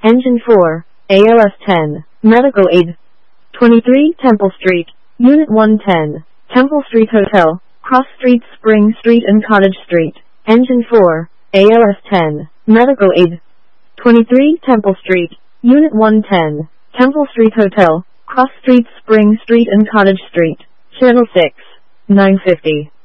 Engine 4, ALS 10, Medical Aid. 23 Temple Street, Unit 110, Temple Street Hotel, Cross Street, Spring Street and Cottage Street. Engine 4, ALS 10, Medical Aid. 23 Temple Street, Unit 110, Temple Street Hotel, Cross Street, Spring Street and Cottage Street. Channel 6, 950.